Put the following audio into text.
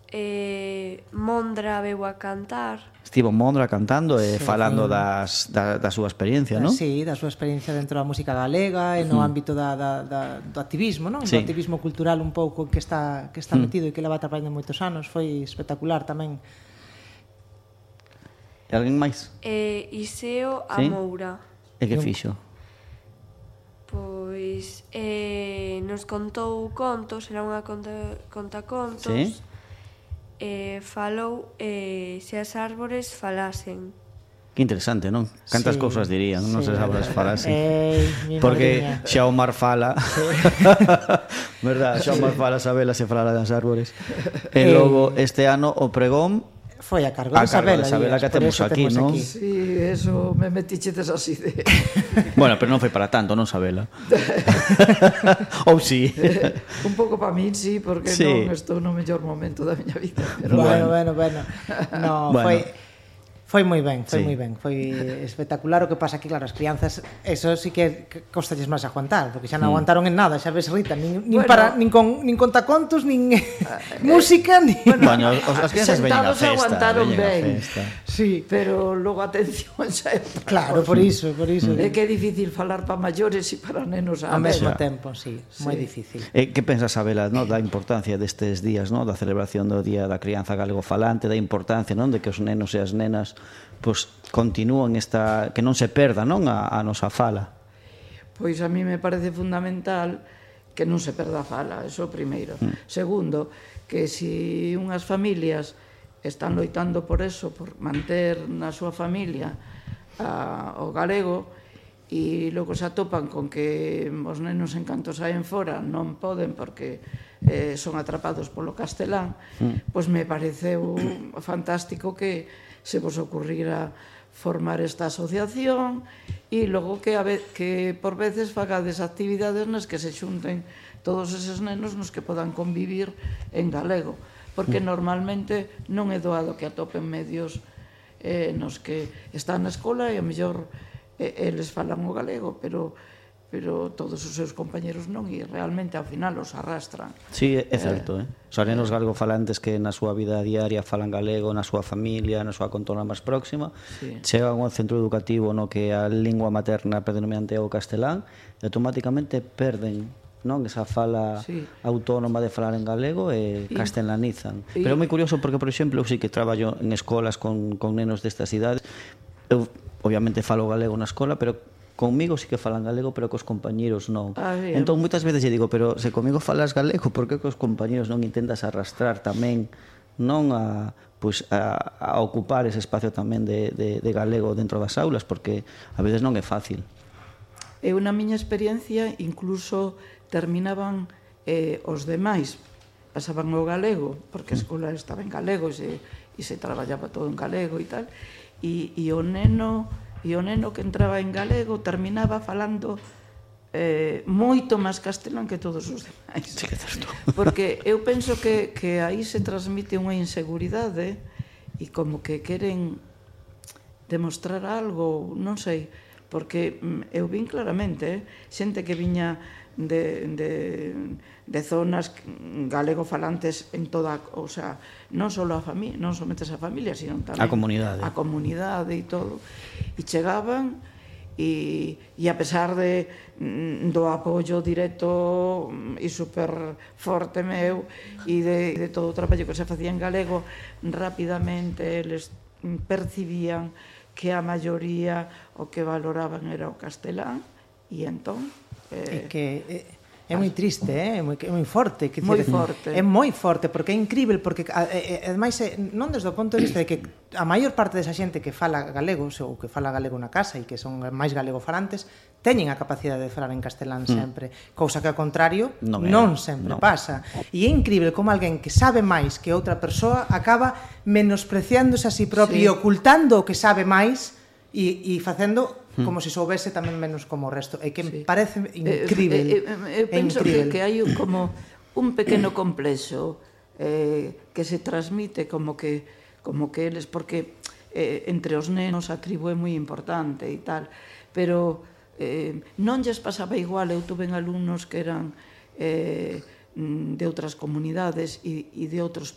Mondra veu a cantar. Estivo Mondra cantando e falando da súa experiencia, non? Sí, da súa experiencia dentro da música galega e no ámbito do activismo, non? Do activismo cultural un pouco que está metido e que leva traballando moitos anos. Foi espectacular tamén. E alguén máis? Iseo Amoura. E que fixo? Pois nos contou contos, era unha conta contos. Sí. Falou se as árbores falasen. Que interesante, non? Cantas cousas dirían, non se as árbores falasen. Porque xa o mar fala. Verdad, xa o mar fala, sabela se falara das árbores. E logo este ano o pregón foi a cargo de Isabela, que temos aquí, non? Sí, eso me metichetes así de... Bueno, pero non foi para tanto, non, Sabela? Ou si? Un pouco para min, sí, porque non estou no mellor momento da miña vida. Bueno. No, foi moi ben, foi espectacular. O que pasa que, claro, as crianzas, eso sí que costalles máis aguantar, porque xa non aguantaron en nada, xa ves, Rita, nin contacontos, nin música, nin... Bueno, as crianzas veñen a festa. Aguantaron ben, sí, pero logo atención xa é... Claro, por iso. É que é difícil falar para maiores e para nenos ao mesmo tempo, sí, moi difícil. Que pensas, Sabela, da importancia destes días, da celebración do Día da Crianza Galego Falante, da importancia de que os nenos e as nenas continúen que non se perda a nosa fala? Pois a mí me parece fundamental que non se perda a fala, eso primeiro. Segundo, que se unhas familias están loitando por eso, por manter na súa familia o galego, e logo se atopan con que os nenos en canto saen fora non poden porque son atrapados polo castelán, pois me pareceu fantástico que se vos ocurrira formar esta asociación e logo que por veces fagades actividades nas que se xunten todos eses nenos nos que podan convivir en galego, porque normalmente non é doado que atopen medios nos que están na escola e a mellor eles falan o galego, pero todos os seus compañeros non, e realmente ao final os arrastran. Sí, é certo, Os nenos galego-falantes que na súa vida diaria falan galego, na súa familia, na súa contorna máis próxima, chegan a un centro educativo no que a lingua materna predominante é o castelán, e automáticamente perden esa fala autónoma de falar en galego e castelanizan. Pero é moi curioso porque, por exemplo, eu sí que traballo en escolas con nenos destas idades. Eu, obviamente, falo galego na escola, pero conmigo sí que falan galego, pero cos compañeros non. Entón, moitas veces lle digo, pero se comigo falas galego, por que cos compañeros non intentas arrastrar tamén a ocupar ese espacio tamén de galego dentro das aulas, porque a veces non é fácil. Eu, na miña experiencia, incluso terminaban os demais, pasaban o galego, porque a escola estaba en galego e se traballaba todo en galego e tal, e o neno que entraba en galego terminaba falando moito máis castelán que todos os demais. Sí, que é certo. Porque eu penso que aí se transmite unha inseguridade e como que queren demostrar algo, non sei, porque eu vin claramente xente que viña de zonas galego-falantes en toda, o sea, non só a familia, non somente a familia, sino tamén a comunidade e todo. E chegaban e a pesar do apoio directo e super forte meu e de todo o traballo que se facía en galego, rapidamente eles percibían que a maioría o que valoraban era o castelán e entón é moi triste, é moi forte. Moi forte. É moi forte, porque é incrível, porque ademais, non desde o punto de vista de que a maior parte desa xente que fala galego, ou que fala galego na casa e que son máis galego-falantes, teñen a capacidade de falar en castelán sempre, cousa que ao contrario non sempre pasa. E é incrível como alguén que sabe máis que outra persoa acaba menospreciándose a si propio e ocultando o que sabe máis e facendo como se soubese tamén menos como o resto. É que me parece incrível. Eu penso que hai como un pequeno complexo que se transmite como que eles, porque entre os nenos a tribu é moi importante e tal, pero non lles pasaba igual. Eu tuve alumnos que eran de outras comunidades e de outros